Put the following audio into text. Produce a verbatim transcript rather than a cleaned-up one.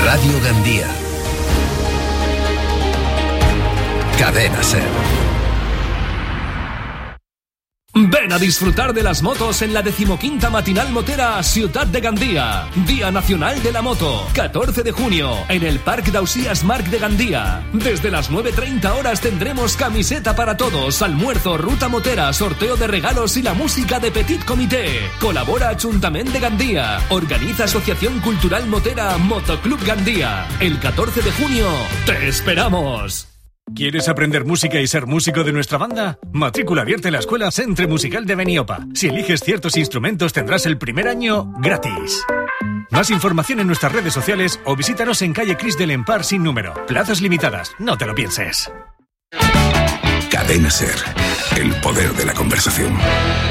Radio Gandía. Cadena Ser. Ven a disfrutar de las motos en la decimoquinta matinal motera Ciutat de Gandía. Día Nacional de la Moto, catorce de junio, en el Parc d'Ausias Marc de Gandía. Desde las nueve treinta horas tendremos camiseta para todos, almuerzo, ruta motera, sorteo de regalos y la música de Petit Comité. Colabora Ajuntament de Gandía. Organiza Asociación Cultural Motera Motoclub Gandía. El catorce de junio, ¡te esperamos! ¿Quieres aprender música y ser músico de nuestra banda? Matrícula abierta en la Escuela Centre Musical de Beniopa. Si eliges ciertos instrumentos tendrás el primer año gratis. Más información en nuestras redes sociales o visítanos en calle Cris del Empar sin número. Plazas limitadas, no te lo pienses. Cadena Ser, el poder de la conversación.